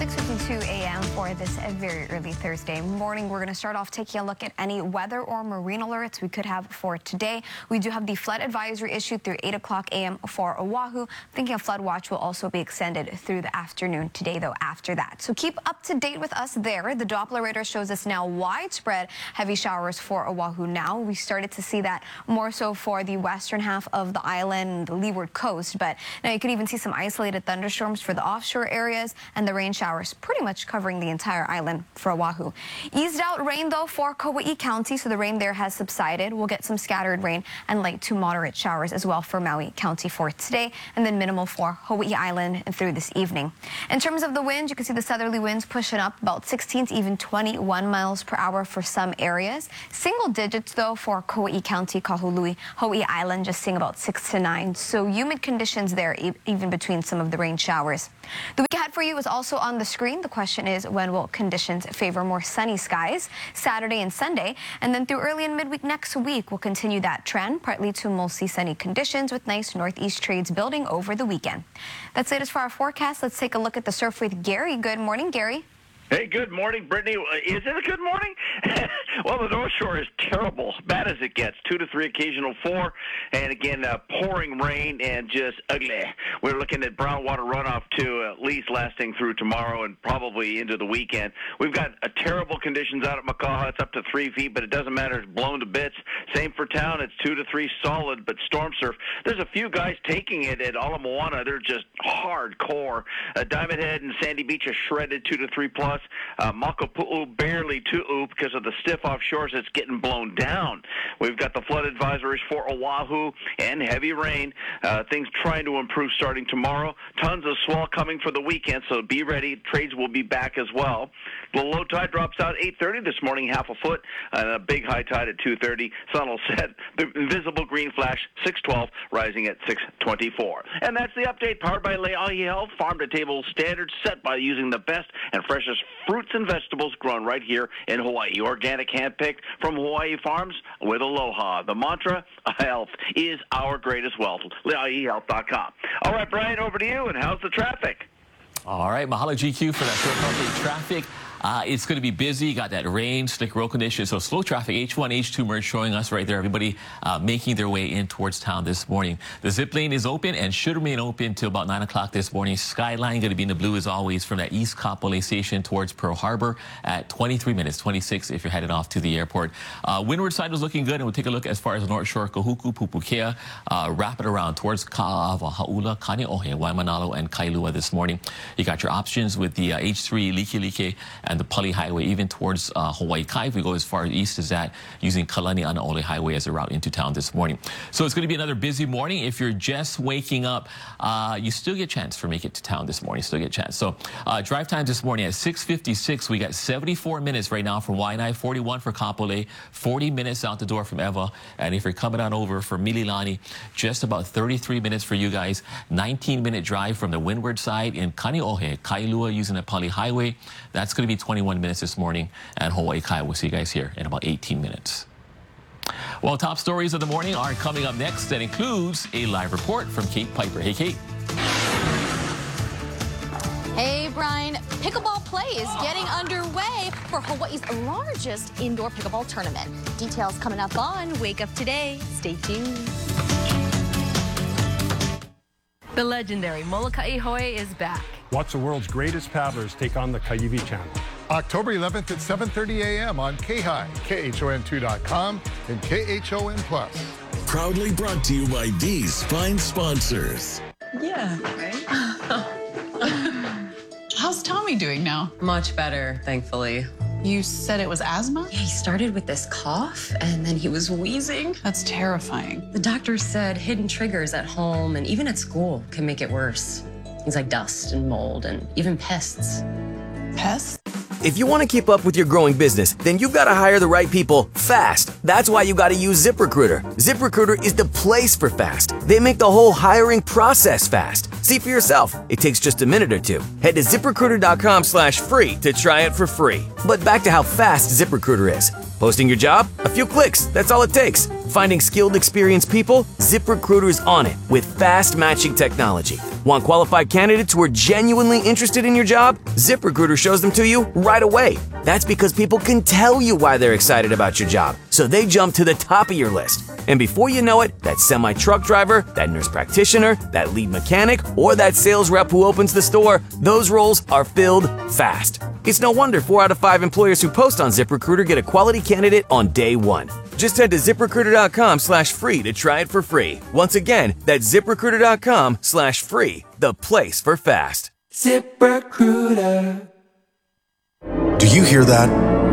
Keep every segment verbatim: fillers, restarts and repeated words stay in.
six fifty-two a m for this very early Thursday morning. We're going to start off taking a look at any weather or marine alerts we could have for today. We do have the flood advisory issued through eight o'clock a m for Oahu. Thinking a flood watch will also be extended through the afternoon today, though, after that. So keep up to date with us there. The Doppler radar shows us now widespread heavy showers for Oahu now. We started to see that more so for the western half of the island, the leeward coast, but now you could even see some isolated thunderstorms for the offshore areas and the rain showers pretty much covering the entire island for Oahu. Eased out rain, though, for Kauai County, so the rain there has subsided. We'll get some scattered rain and light to moderate showers as well for Maui County for today, and then minimal for Hawaii Island and through this evening. In terms of the winds, you can see the southerly winds pushing up about sixteen to even twenty-one miles per hour for some areas. Single digits, though, for Kauai County, Kahului, Hawaii Island, just seeing about six to nine. So humid conditions there, e even between some of the rain showers. The week ahead for you is also on the screen. The question is, when will conditions favor more sunny skies? Saturday and Sunday, and then through early and midweek next week, we'll continue that trend, partly to mostly sunny conditions with nice northeast trades building over the weekend. That's it as for our forecast. Let's take a look at the surf with Gary. Good morning, Gary. Hey, good morning, Brittany. Is it a good morning? Well, the North Shore is terrible, bad as it gets. Two to three, occasional four, and again, uh, pouring rain and just ugly. We're looking at brown water runoff too, at least lasting through tomorrow and probably into the weekend. We've got uh, terrible conditions out at Makaha. It's up to three feet, but it doesn't matter. It's blown to bits. Same for town. It's two to three solid, but storm surf. There's a few guys taking it at Ala Moana. They're just hardcore. Uh, Diamond Head and Sandy Beach are shredded two to three plus. Uh, Makapu'u barely two because of the stiff offshores. It's getting blown down. We've got the flood advisories for Oahu and heavy rain. Uh, things trying to improve starting tomorrow. Tons of swell coming for the weekend, so be ready. Trades will be back as well. The low tide drops out eight thirty this morning, half a foot, and a big high tide at two thirty. Sun will set. The invisible green flash, six twelve, rising at six twenty-four. And that's the update, powered by Leahi Health, farm-to-table standards set by using the best and freshest fruits and vegetables grown right here in Hawaii. Organic, hand-picked from Hawaii farms with Aloha. The mantra, health is our greatest wealth. Leahi Health dot com. All right, Brian, over to you, and how's the traffic? All right, mahalo G Q for that short update traffic. Uh, it's going to be busy. Got that rain, slick road conditions. So slow traffic, H one, H two merge showing us right there. Everybody uh, making their way in towards town this morning. The zip lane is open and should remain open till about nine o'clock this morning. Skyline going to be in the blue as always from that East Kapolei station towards Pearl Harbor at twenty-three minutes, twenty-six if you're headed off to the airport. Uh, windward side was looking good, and we'll take a look as far as the North Shore, Kahuku, Pupukea, uh, wrap it around towards Ka'ava, Ha'ula, Kane'ohe, Waimanalo, and Kailua this morning. You got your options with the uh, H three, Likelike, and the Pali Highway, even towards uh, Hawaii Kai. If we go as far east as that, using Kalani Anaole Highway as a route into town this morning. So it's going to be another busy morning. If you're just waking up, uh, you still get a chance for make it to town this morning. Still get a chance. So uh, drive time this morning at six fifty-six. We got seventy-four minutes right now from Waianae, forty-one for Kapolei, forty minutes out the door from Ewa. And if you're coming on over for Mililani, just about thirty-three minutes for you guys. nineteen minute drive from the windward side in Kane'ohe, Kailua using the Pali Highway. That's going to be twenty-one minutes this morning, and Hawaii Kai. We'll see you guys here in about eighteen minutes. Well, top stories of the morning are coming up next. That includes a live report from Kate Piper. Hey, Kate. Hey, Brian. Pickleball play is getting underway for Hawaii's largest indoor pickleball tournament. Details coming up on Wake Up Today. Stay tuned. The legendary Molokai Hoe is back. Watch the world's greatest paddlers take on the Kaiwi Channel. October eleventh at seven thirty a m on K-High, K H O N two dot com, and K H O N Plus. Proudly brought to you by these fine sponsors. Yeah, right? How's Tommy doing now? Much better, thankfully. You said it was asthma? Yeah, he started with this cough, and then he was wheezing. That's terrifying. The doctor said hidden triggers at home and even at school can make it worse. Things like dust and mold and even pests. Pests? If you want to keep up with your growing business, then you've got to hire the right people fast. That's why you got to use ZipRecruiter. ZipRecruiter is the place for fast. They make the whole hiring process fast. See for yourself. It takes just a minute or two. Head to ZipRecruiter.com slash free to try it for free. But back to how fast ZipRecruiter is. Posting your job? A few clicks. That's all it takes. finding skilled, experienced people? ZipRecruiter's on it with fast matching technology. Want qualified candidates who are genuinely interested in your job? ZipRecruiter shows them to you right away. That's because people can tell you why they're excited about your job, so they jump to the top of your list. And before you know it, that semi-truck driver, that nurse practitioner, that lead mechanic, or that sales rep who opens the store, those roles are filled fast. It's no wonder four out of five employers who post on ZipRecruiter get a quality candidate on day one. Just head to ZipRecruiter.com slash free to try it for free. Once again, that's ZipRecruiter.com slash free, the place for fast. ZipRecruiter. Do you hear that?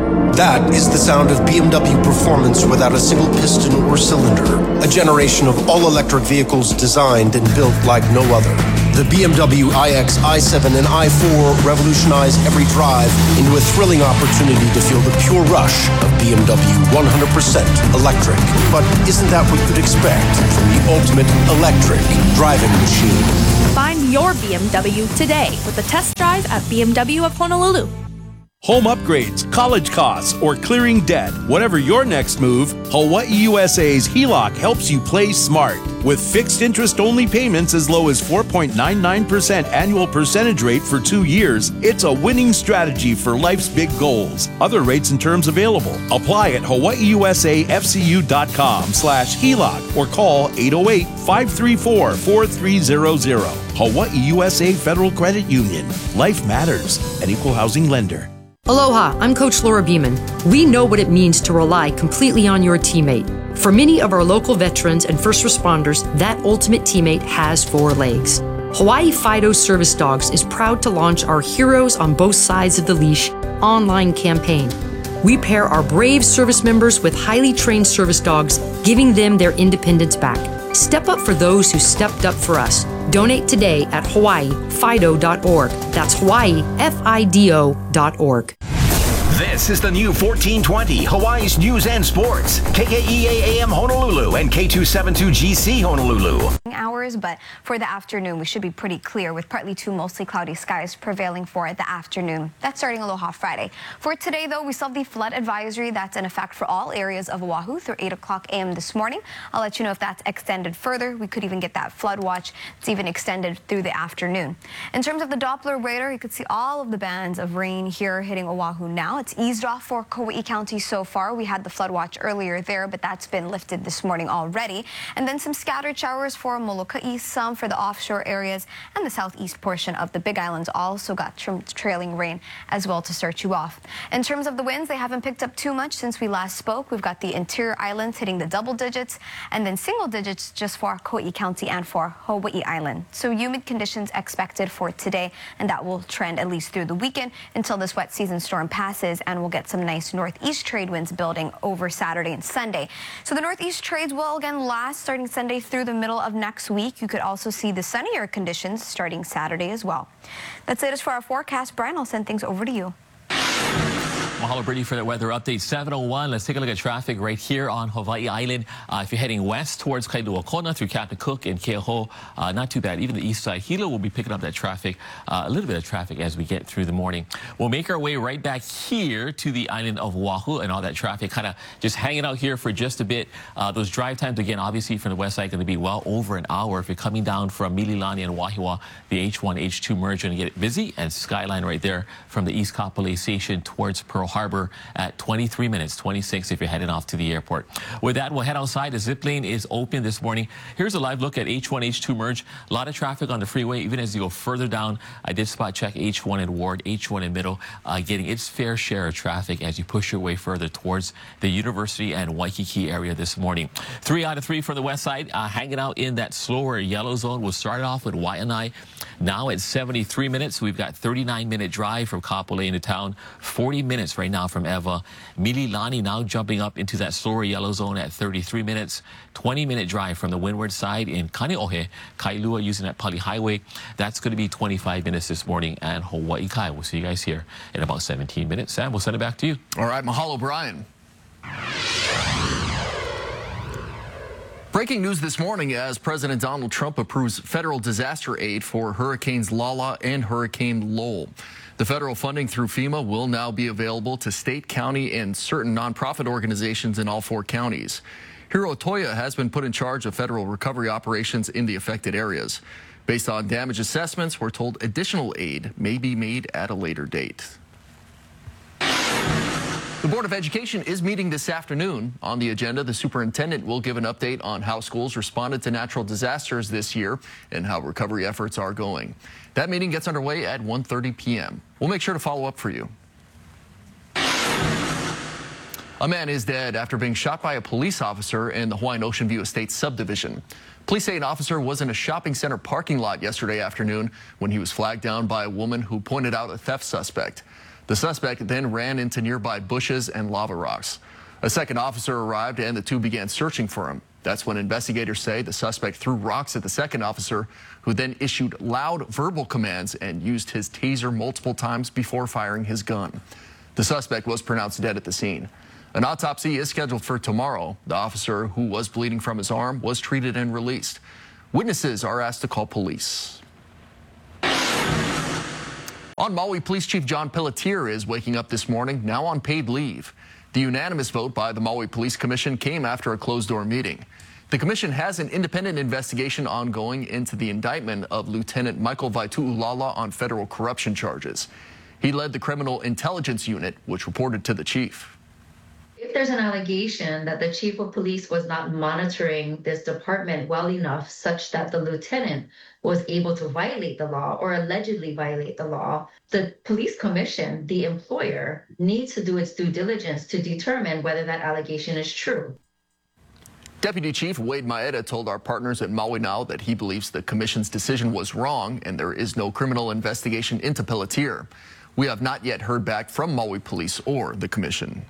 That is the sound of B M W performance without a single piston or cylinder. A generation of all-electric vehicles designed and built like no other. The B M W iX, i seven, and i four revolutionize every drive into a thrilling opportunity to feel the pure rush of B M W one hundred percent electric. But isn't that what you'd expect from the ultimate electric driving machine? Find your B M W today with a test drive at B M W of Honolulu. Home upgrades, college costs, or clearing debt. Whatever your next move, Hawaii U S A's H E L O C helps you play smart. With fixed interest-only payments as low as four point nine nine percent annual percentage rate for two years, it's a winning strategy for life's big goals. Other rates and terms available. Apply at hawaiiusafcu.com slash HELOC or call eight oh eight, five three four, four three zero zero. Hawaii U S A Federal Credit Union. Life matters. An equal housing lender. Aloha, I'm Coach Laura Beeman. We know what it means to rely completely on your teammate. For many of our local veterans and first responders, that ultimate teammate has four legs. Hawaii Fido Service Dogs is proud to launch our Heroes on Both Sides of the Leash online campaign. We pair our brave service members with highly trained service dogs, giving them their independence back. Step up for those who stepped up for us. Donate today at hawaii fido dot org. That's Hawaii F I D O dot org. This is the new fourteen twenty, Hawaii's News and Sports. K K E A A M Honolulu and K two seventy-two G C Honolulu. Hours, but for the afternoon, we should be pretty clear with partly to mostly cloudy skies prevailing for the afternoon. That's starting Aloha Friday. For today, though, we still have the flood advisory that's in effect for all areas of Oahu through eight o'clock a m this morning. I'll let you know if that's extended further. We could even get that flood watch. It's even extended through the afternoon. In terms of the Doppler radar, you could see all of the bands of rain here hitting Oahu now. It's eased off for Kauai County so far. We had the flood watch earlier there, but that's been lifted this morning already. And then some scattered showers for Molokai, some for the offshore areas, and the southeast portion of the Big Islands also got tra trailing rain as well to start you off. In terms of the winds, they haven't picked up too much since we last spoke. We've got the interior islands hitting the double digits and then single digits just for Kauai County and for Hawaii Island. So humid conditions expected for today, and that will trend at least through the weekend until this wet season storm passes, and we'll get some nice northeast trade winds building over Saturday and Sunday. So the northeast trades will again last starting Sunday through the middle of next week. You could also see the sunnier conditions starting Saturday as well. That's it as for our forecast. Brian, I'll send things over to you. Mahalo, Brittany, for that weather update. seven oh one. Let's take a look at traffic right here on Hawaii Island. Uh, if you're heading west towards Kailua Kona through Captain Cook and Keauhou, uh, not too bad. Even the east side, Hilo will be picking up that traffic, uh, a little bit of traffic as we get through the morning. We'll make our way right back here to the island of Oahu, and all that traffic kind of just hanging out here for just a bit. Uh, those drive times, again, obviously from the west side, going to be well over an hour. If you're coming down from Mililani and Wahiawa, the H one, H two merge, going to get busy, and Skyline right there from the East Kapolei Station towards Pearl Harbor at twenty-three minutes, twenty-six if you're heading off to the airport. With that, we'll head outside. The zip lane is open this morning. Here's a live look at H one, H two merge. A lot of traffic on the freeway, even as you go further down. I did spot check H one in Ward, H one in Middle, uh, getting its fair share of traffic as you push your way further towards the University and Waikiki area this morning. Three out of three from the west side, uh, hanging out in that slower yellow zone. We'll start off with Waianae. Now at seventy-three minutes, we've got thirty-nine minute drive from Kapolei into town, forty minutes right now from Eva. Mililani now jumping up into that slower yellow zone at thirty-three minutes, twenty minute drive from the windward side in Kaneohe, Kailua using that Pali Highway. That's going to be twenty-five minutes this morning, and Hawaii Kai. We'll see you guys here in about seventeen minutes. Sam, we'll send it back to you. All right, mahalo, Brian. Breaking news this morning as President Donald Trump approves federal disaster aid for Hurricanes Lala and Hurricane Lowell. The federal funding through FEMA will now be available to state, county, and certain nonprofit organizations in all four counties. Hiro Otoya has been put in charge of federal recovery operations in the affected areas. Based on damage assessments, we're told additional aid may be made at a later date. The Board of Education is meeting this afternoon. On the agenda, the superintendent will give an update on how schools responded to natural disasters this year and how recovery efforts are going. That meeting gets underway at one thirty p m We'll make sure to follow up for you. A man is dead after being shot by a police officer in the Hawaiian Ocean View Estates subdivision. Police say an officer was in a shopping center parking lot yesterday afternoon when he was flagged down by a woman who pointed out a theft suspect. The suspect then ran into nearby bushes and lava rocks. A second officer arrived and the two began searching for him. That's when investigators say the suspect threw rocks at the second officer, who then issued loud verbal commands and used his taser multiple times before firing his gun. The suspect was pronounced dead at the scene. An autopsy is scheduled for tomorrow. The officer, who was bleeding from his arm, was treated and released. Witnesses are asked to call police. On Maui, Police Chief John Pelletier is waking up this morning, now on paid leave. The unanimous vote by the Maui Police Commission came after a closed-door meeting. The commission has an independent investigation ongoing into the indictment of Lieutenant Michael Vaitu'ulala on federal corruption charges. He led the Criminal Intelligence Unit, which reported to the chief. If there's an allegation that the chief of police was not monitoring this department well enough such that the lieutenant was able to violate the law or allegedly violate the law, the police commission, the employer, needs to do its due diligence to determine whether that allegation is true. Deputy Chief Wade Maeda told our partners at Maui Now that he believes the commission's decision was wrong and there is no criminal investigation into Pelletier. We have not yet heard back from Maui Police or the commission.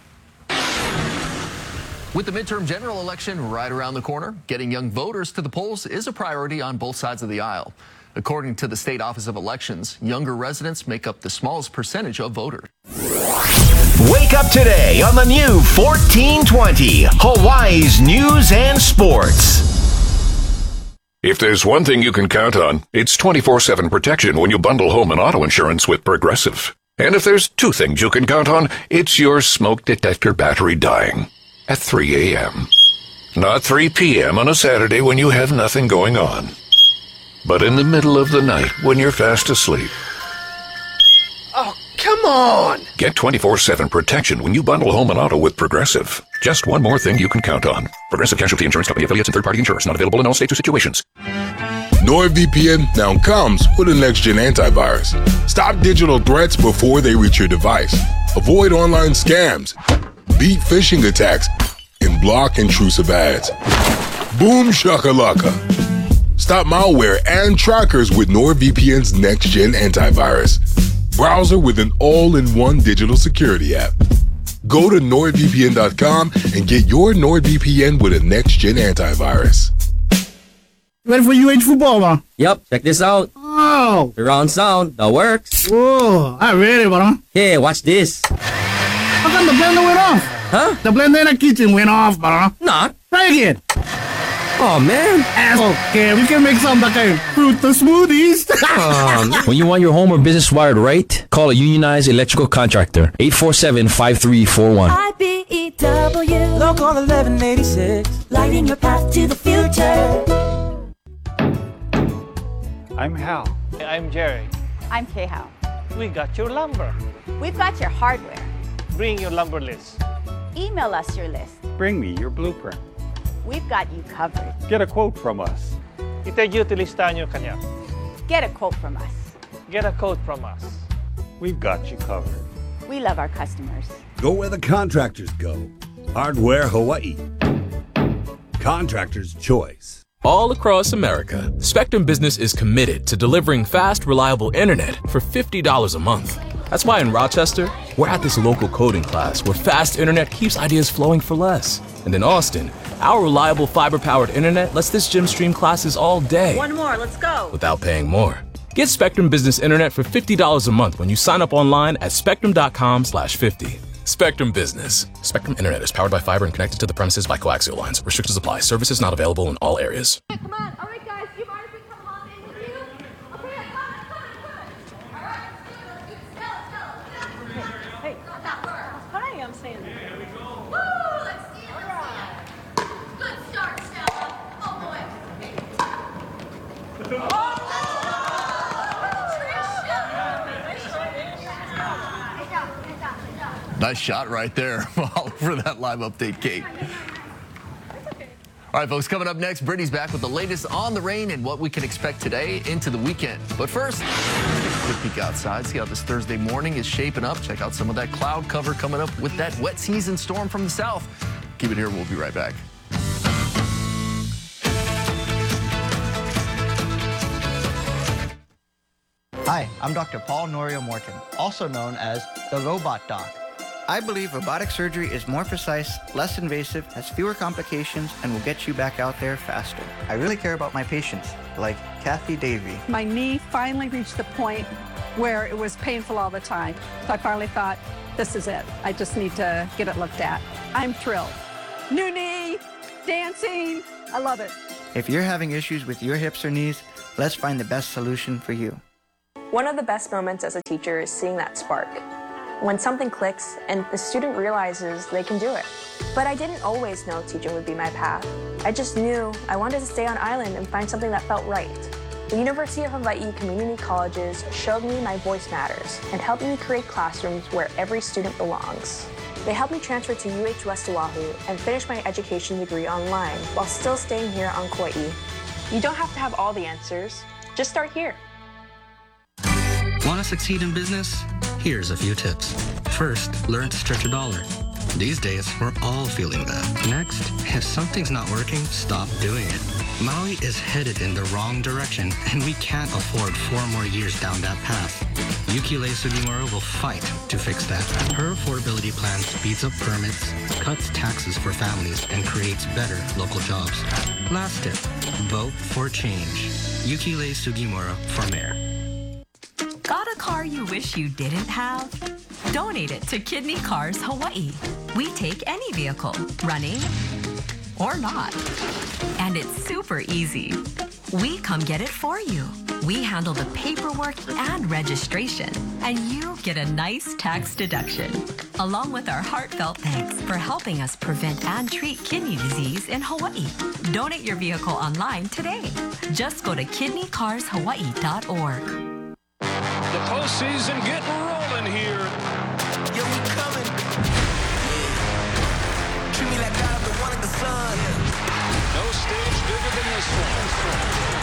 With the midterm general election right around the corner, getting young voters to the polls is a priority on both sides of the aisle. According to the State Office of Elections, younger residents make up the smallest percentage of voters. Wake up today on the new fourteen twenty, Hawaii's News and Sports. If there's one thing you can count on, it's twenty-four seven protection when you bundle home and auto insurance with Progressive. And if there's two things you can count on, it's your smoke detector battery dying at three a m Not three p m on a Saturday when you have nothing going on, but in the middle of the night when you're fast asleep. Oh, come on! Get twenty-four seven protection when you bundle home and auto with Progressive. Just one more thing you can count on. Progressive Casualty Insurance Company affiliates and third-party insurers. Not available in all states or situations. NordVPN now comes with a next-gen antivirus. Stop digital threats before they reach your device. Avoid online scams, beat phishing attacks, and block intrusive ads. Boom shakalaka. Stop malware and trackers with NordVPN's next-gen antivirus. Browser with an all-in-one digital security app. Go to nord V P N dot com and get your NordVPN with a next-gen antivirus. Ready for U H football, man? Yep, check this out. Oh! Surround sound, that works. Whoa, I ready, bro. Hey, watch this. How come the blender went off? Huh? The blender in the kitchen went off, bro. Nah. Try again. Oh, man. Okay, we can make some that kind of fruit the smoothies. um, when you want your home or business wired right, call a unionized electrical contractor. eight four seven, five three four one. I B E W, Local eleven eighty-six, lighting your path to the future. I'm Hal. I'm Jerry. I'm Kay Howe. We got your lumber. We've got your hardware. Bring your lumber list. Email us your list. Bring me your blueprint. We've got you covered. Get a quote from us. Itajuti listahan nyo kanya. Get a quote from us. Get a quote from us. We've got you covered. We love our customers. Go where the contractors go. Hardware Hawaii. Contractor's choice. All across America, Spectrum Business is committed to delivering fast, reliable internet for fifty dollars a month. That's why in Rochester, we're at this local coding class where fast internet keeps ideas flowing for less. And in Austin, our reliable fiber-powered internet lets this gym stream classes all day. One more, let's go. Without paying more. Get Spectrum Business Internet for fifty dollars a month when you sign up online at spectrum dot com slash fifty. Spectrum Business. Spectrum Internet is powered by fiber and connected to the premises by coaxial lines. Restrictions apply. Services not available in all areas. Hey, come on. All right, guys. Do you mind if we come on in with you? Okay, come on, come on, come on. All right. Let's go, let's go. Hey, hey. Hi, I'm Sandy. Here we go. Woo, let's see. All right. Nice shot right there for that live update, Kate. All right, folks, coming up next, Brittany's back with the latest on the rain and what we can expect today into the weekend. But first, take a quick peek outside, see how this Thursday morning is shaping up. Check out some of that cloud cover coming up with that wet season storm from the south. Keep it here. We'll be right back. Hi, I'm Doctor Paul Norio Morton, also known as the Robot Doc. I believe robotic surgery is more precise, less invasive, has fewer complications, and will get you back out there faster. I really care about my patients, like Kathy Davey. My knee finally reached the point where it was painful all the time. So I finally thought, this is it. I just need to get it looked at. I'm thrilled. New knee, dancing, I love it. If you're having issues with your hips or knees, let's find the best solution for you. One of the best moments as a teacher is seeing that spark. When something clicks and the student realizes they can do it. But I didn't always know teaching would be my path. I just knew I wanted to stay on island and find something that felt right. The University of Hawaii Community Colleges showed me my voice matters and helped me create classrooms where every student belongs. They helped me transfer to U H West Oahu and finish my education degree online while still staying here on Kauai. You don't have to have all the answers. Just start here. Want to succeed in business? Here's a few tips. First, learn to stretch a dollar. These days, we're all feeling that. Next, if something's not working, stop doing it. Maui is headed in the wrong direction, and we can't afford four more years down that path. Yukilei Sugimura will fight to fix that. Her affordability plan speeds up permits, cuts taxes for families, and creates better local jobs. Last tip, vote for change. Yukilei Sugimura for mayor. Got a car you wish you didn't have? Donate it to Kidney Cars Hawaii. We take any vehicle, running or not. And it's super easy. We come get it for you. We handle the paperwork and registration, and you get a nice tax deduction, along with our heartfelt thanks for helping us prevent and treat kidney disease in Hawaii. Donate your vehicle online today. Just go to kidney cars hawaii dot org. The postseason getting rolling here. Yeah, we coming. Treat me like I'm the one in the sun. No stage bigger than this one.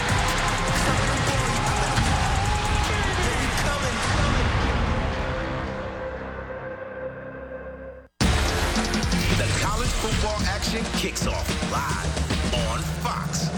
The college football action kicks off live on Fox.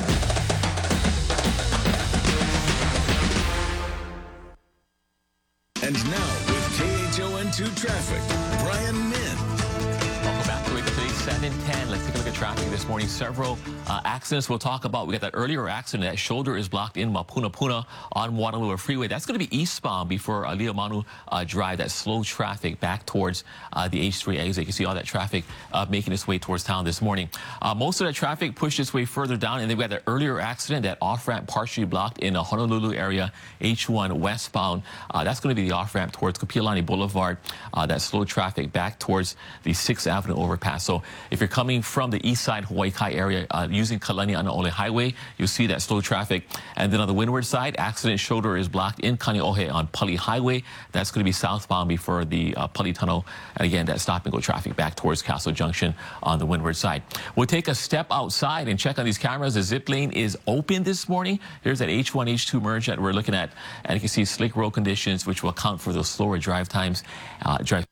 And now with K H O N two traffic, Brian Min. Welcome back to today's seven ten. Let's take a look at traffic this morning. Several uh, accidents we'll talk about. We got that earlier accident. That shoulder is blocked in Mapunapuna on Waterloo Freeway. That's going to be eastbound before uh, Liamanu uh, Drive. That slow traffic back towards uh, the H three exit. You can see all that traffic uh, making its way towards town this morning. Uh, most of that traffic pushed its way further down, and then we got that earlier accident. That off-ramp partially blocked in the Honolulu area, H one westbound. Uh, that's going to be the off-ramp towards Kapiolani Boulevard. Uh, that slow traffic back towards the sixth Avenue overpass. So if you're coming from the east side Hawaii Kai area uh, using Kalani Anaole Highway, you'll see that slow traffic. And then on the windward side, accident shoulder is blocked in Kaneohe on Pali Highway. That's going to be southbound before the uh, Pali Tunnel. And again, that stop and go traffic back towards Castle Junction on the windward side. We'll take a step outside and check on these cameras. The zip lane is open this morning. Here's that H one H two merge that we're looking at. And you can see slick road conditions, which will account for those slower drive times. Uh, drive.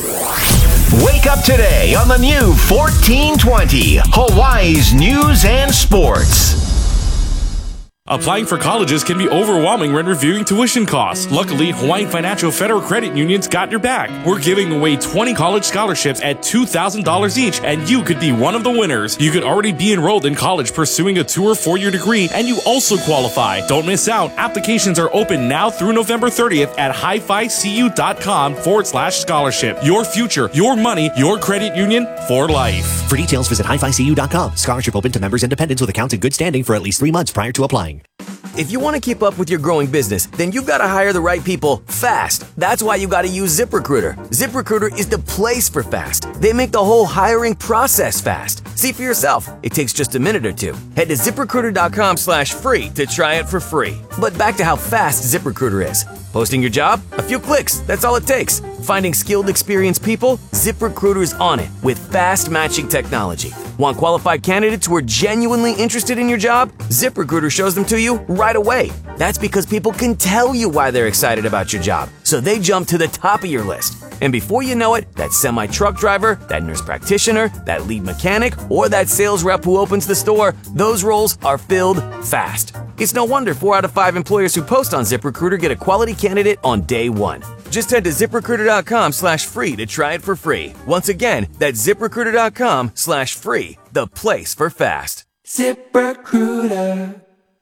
Wake up today on the new fourteen twenty, Hawaii's News and Sports. Applying for colleges can be overwhelming when reviewing tuition costs. Luckily, Hawaiian Financial Federal Credit Union's got your back. We're giving away twenty college scholarships at two thousand dollars each, and you could be one of the winners. You could already be enrolled in college pursuing a two or four-year degree, and you also qualify. Don't miss out. Applications are open now through November thirtieth at hificu.com forward slash scholarship. Your future, your money, your credit union for life. For details, visit hi fi c u dot com. Scholarship open to members and dependents with accounts in good standing for at least three months prior to applying. If you want to keep up with your growing business, then you've got to hire the right people fast. That's why you got to use ZipRecruiter. ZipRecruiter is the place for fast. They make the whole hiring process fast. See for yourself. It takes just a minute or two. Head to ZipRecruiter.com slash free to try it for free. But back to how fast ZipRecruiter is. Posting your job? A few clicks, that's all it takes. Finding skilled, experienced people? ZipRecruiter's on it with fast matching technology. Want qualified candidates who are genuinely interested in your job? ZipRecruiter shows them to you right away. That's because people can tell you why they're excited about your job, so they jump to the top of your list. And before you know it, that semi-truck driver, that nurse practitioner, that lead mechanic, or that sales rep who opens the store, those roles are filled fast. It's no wonder four out of five employers who post on ZipRecruiter get a quality candidate on day one. Just head to ZipRecruiter.com slash free to try it for free. Once again, that's ZipRecruiter.com slash free, the place for fast. ZipRecruiter.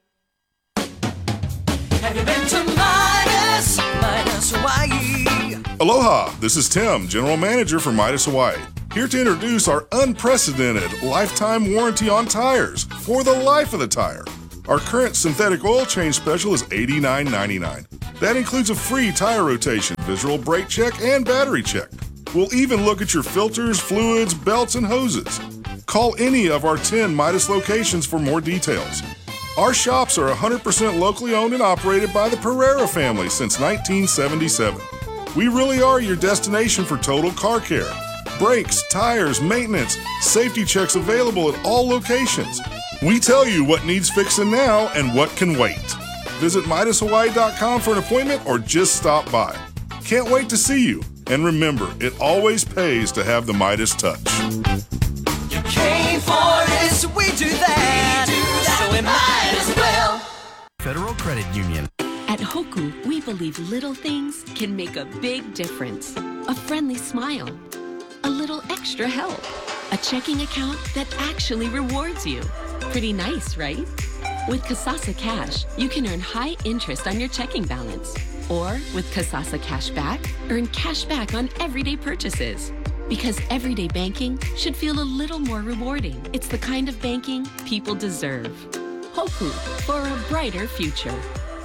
Have you been to Midas? Midas Hawaii. Aloha, this is Tim, General Manager for Midas Hawaii, here to introduce our unprecedented lifetime warranty on tires for the life of the tire. Our current synthetic oil change special is eighty-nine ninety-nine. That includes a free tire rotation, visual brake check, and battery check. We'll even look at your filters, fluids, belts, and hoses. Call any of our ten Midas locations for more details. Our shops are one hundred percent locally owned and operated by the Pereira family since nineteen seventy-seven. We really are your destination for total car care. Brakes, tires, maintenance, safety checks available at all locations. We tell you what needs fixing now and what can wait. Visit Midas Hawaii dot com for an appointment or just stop by. Can't wait to see you. And remember, it always pays to have the Midas touch. You came for this, we do that. We do that. So we might as well. Federal Credit Union. At Hoku, we believe little things can make a big difference. A friendly smile, a little extra help, a checking account that actually rewards you. Pretty nice, right? With Kasasa Cash, you can earn high interest on your checking balance. Or with Kasasa Cash Back, earn cash back on everyday purchases. Because everyday banking should feel a little more rewarding. It's the kind of banking people deserve. Hoku, for a brighter future.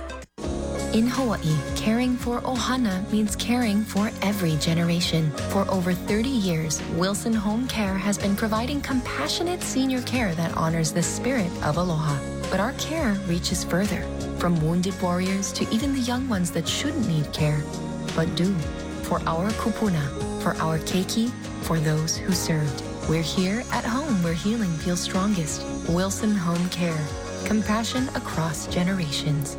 In Hawaii, caring for Ohana means caring for every generation. For over thirty years, Wilson Home Care has been providing compassionate senior care that honors the spirit of aloha. But our care reaches further, from wounded warriors to even the young ones that shouldn't need care, but do. For our kupuna, for our keiki, for those who served. We're here at home where healing feels strongest. Wilson Home Care. Compassion across generations.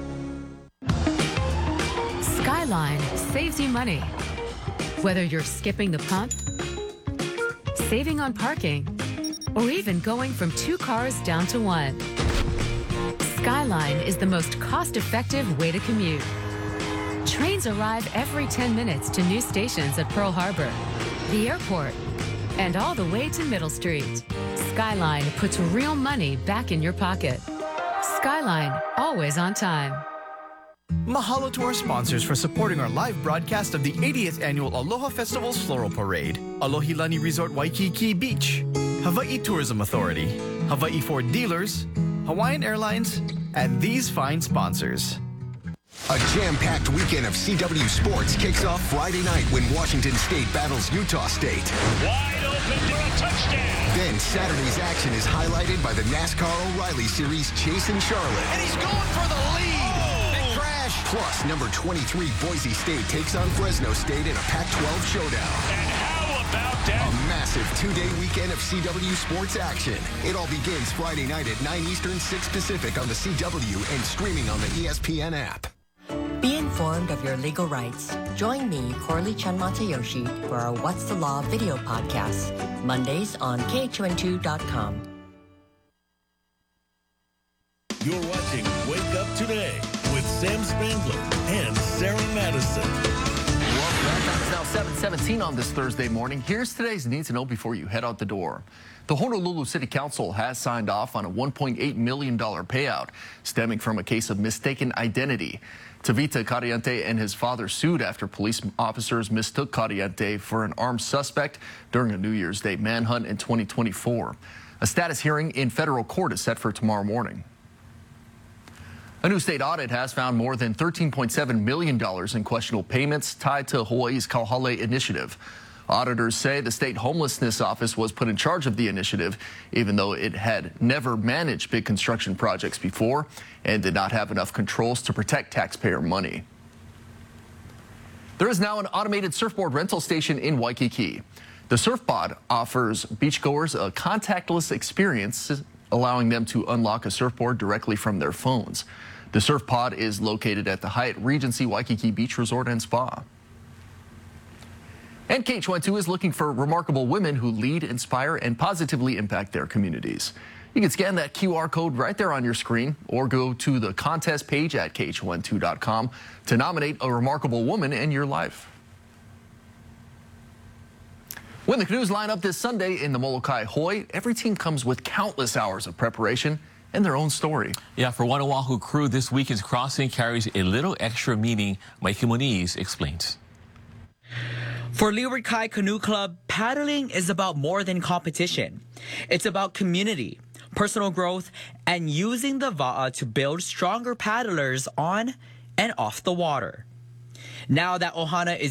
Skyline saves you money. Whether you're skipping the pump, saving on parking, or even going from two cars down to one. Skyline is the most cost-effective way to commute. Trains arrive every ten minutes to new stations at Pearl Harbor, the airport, and all the way to Middle Street. Skyline puts real money back in your pocket. Skyline, always on time. Mahalo to our sponsors for supporting our live broadcast of the eightieth Annual Aloha Festival's Floral Parade. Alohilani Resort Waikiki Beach, Hawaii Tourism Authority, Hawaii Ford Dealers, Hawaiian Airlines, and these fine sponsors. A jam-packed weekend of C W sports kicks off Friday night when Washington State battles Utah State. Wide open for a touchdown. Then Saturday's action is highlighted by the NASCAR O'Reilly Series Chase in Charlotte. And he's going for the lead. Oh. Big crash. Plus, number twenty-three Boise State takes on Fresno State in a Pac twelve showdown. And how about that? A massive two-day weekend of C W sports action. It all begins Friday night at nine Eastern, six Pacific on the C W and streaming on the E S P N app. Be informed of your legal rights. Join me, Corley Chan Matayoshi, for our What's the Law video podcast, Mondays on K H O N two dot com. You're watching Wake Up Today with Sam Spangler and Sarah Madison. Welcome back. It's now seven seventeen on this Thursday morning. Here's today's Need to Know before you head out the door. The Honolulu City Council has signed off on a one point eight million dollars payout stemming from a case of mistaken identity. Tavita Cariente and his father sued after police officers mistook Cariente for an armed suspect during a New Year's Day manhunt in twenty twenty-four. A status hearing in federal court is set for tomorrow morning. A new state audit has found more than thirteen point seven million dollars in questionable payments tied to Hawaii's Kauhale initiative. Auditors say the state homelessness office was put in charge of the initiative, even though it had never managed big construction projects before and did not have enough controls to protect taxpayer money. There is now an automated surfboard rental station in Waikiki. The SurfPod offers beachgoers a contactless experience, allowing them to unlock a surfboard directly from their phones. The SurfPod is located at the Hyatt Regency Waikiki Beach Resort and Spa. And K H one two is looking for remarkable women who lead, inspire, and positively impact their communities. You can scan that Q R code right there on your screen or go to the contest page at K H one two dot com to nominate a remarkable woman in your life. When the Canoes line up this Sunday in the Molokai Hoi, every team comes with countless hours of preparation and their own story. Yeah, for one Oahu crew, this weekend's crossing carries a little extra meaning. Mikey Moniz explains. For Leeward Kai Canoe Club, paddling is about more than competition. It's about community, personal growth, and using the va'a to build stronger paddlers on and off the water. Now that Ohana is